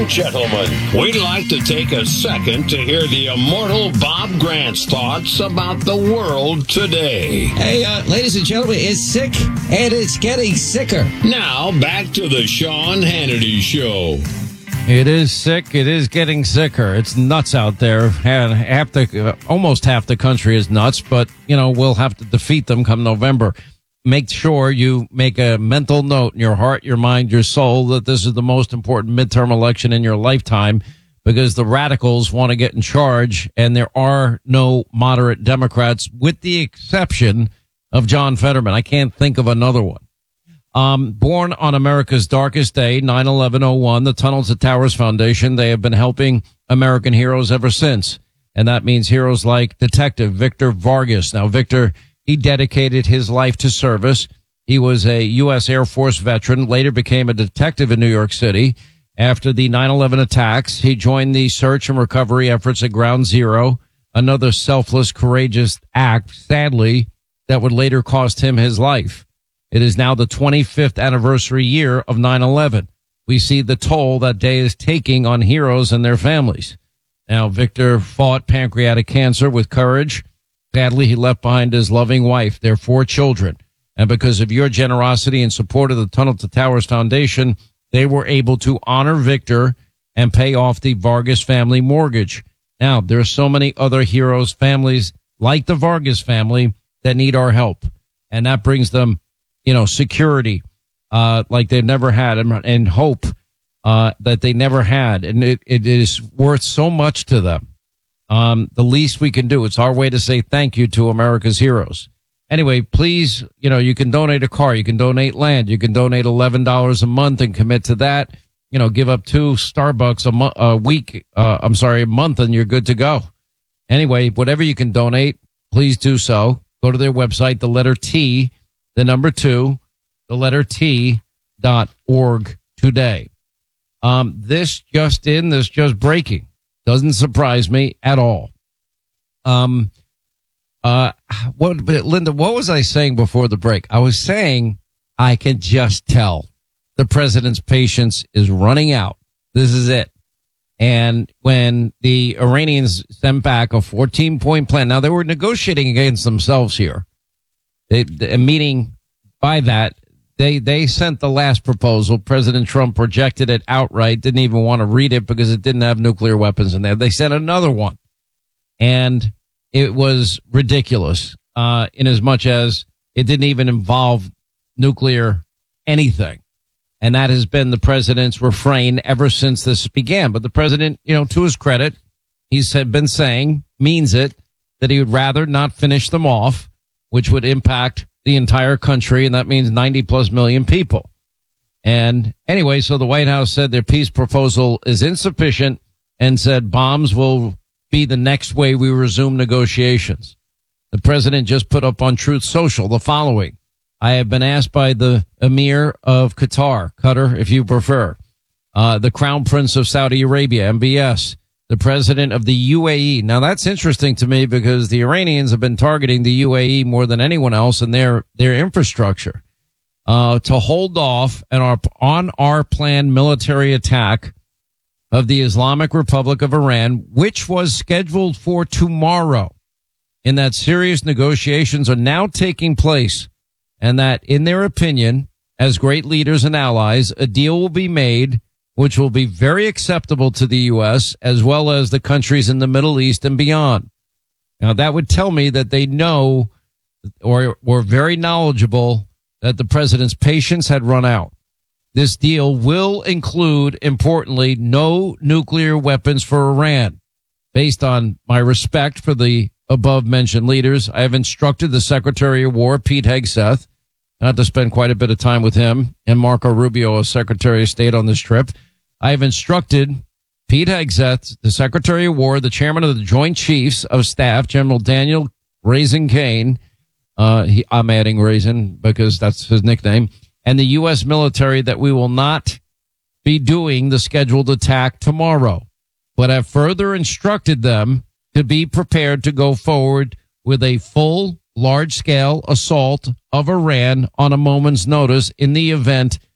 and gentlemen, we'd like to take a second to hear the immortal Bob Grant's thoughts about the world today. Hey, ladies and gentlemen, it's sick, and it's getting sicker. Now, back to the Sean Hannity Show. It is sick. It is getting sicker. It's nuts out there. And almost half the country is nuts, but, we'll have to defeat them come November. Make sure you make a mental note in your heart, your mind, your soul that this is the most important midterm election in your lifetime because the radicals want to get in charge, and there are no moderate Democrats with the exception of John Fetterman. I can't think of another one. Born on America's darkest day, 9/11/01, the Tunnels to Towers Foundation, they have been helping American heroes ever since. And that means heroes like Detective Victor Vargas. Now, Victor, he dedicated his life to service. He was a U.S. Air Force veteran, later became a detective in New York City. After the 9/11 attacks, he joined the search and recovery efforts at Ground Zero, another selfless, courageous act, sadly, that would later cost him his life. It is now the 25th anniversary year of 9/11. We see the toll that day is taking on heroes and their families. Now, Victor fought pancreatic cancer with courage. Sadly, he left behind his loving wife, their 4 children. And because of your generosity and support of the Tunnel to Towers Foundation, they were able to honor Victor and pay off the Vargas family mortgage. Now, there are so many other heroes, families like the Vargas family that need our help. And that brings them security, like they've never had, and hope, that they never had. And it is worth so much to them. The least we can do, it's our way to say thank you to America's heroes. Anyway, please, you can donate a car, you can donate land, you can donate $11 a month and commit to that. Give up 2 Starbucks a month, and you're good to go. Anyway, whatever you can donate, please do so. Go to their website, the letter T, the number 2, the letter T.org today. This just breaking. Doesn't surprise me at all. Linda, what was I saying before the break? I was saying I can just tell the president's patience is running out. This is it. And when the Iranians sent back a 14-point plan, now they were negotiating against themselves here. Meaning by that, they sent the last proposal. President Trump rejected it outright, didn't even want to read it because it didn't have nuclear weapons in there. They sent another one, and it was ridiculous in as much as it didn't even involve nuclear anything. And that has been the president's refrain ever since this began. But the president, to his credit, he's been saying, means it, that he would rather not finish them off, which would impact the entire country, and that means 90+ million people. And anyway, so the White House said their peace proposal is insufficient and said bombs will be the next way we resume negotiations. The president just put up on Truth Social the following. I have been asked by the Emir of Qatar, if you prefer, the Crown Prince of Saudi Arabia, MBS, the president of the UAE. Now, that's interesting to me because the Iranians have been targeting the UAE more than anyone else in their infrastructure, to hold off on our planned military attack of the Islamic Republic of Iran, which was scheduled for tomorrow, in that serious negotiations are now taking place, and that, in their opinion, as great leaders and allies, a deal will be made which will be very acceptable to the U.S. as well as the countries in the Middle East and beyond. Now, that would tell me that they know or were very knowledgeable that the president's patience had run out. This deal will include, importantly, no nuclear weapons for Iran. Based on my respect for the above-mentioned leaders, I have instructed the Secretary of War, Pete Hegseth, not to spend quite a bit of time with him, and Marco Rubio, as Secretary of State, on this trip. I have instructed Pete Hegseth, the Secretary of War, the Chairman of the Joint Chiefs of Staff, General Daniel Raisin Kane, I'm adding Raisin because that's his nickname, and the U.S. military that we will not be doing the scheduled attack tomorrow, but have further instructed them to be prepared to go forward with a full, large-scale assault of Iran on a moment's notice in the event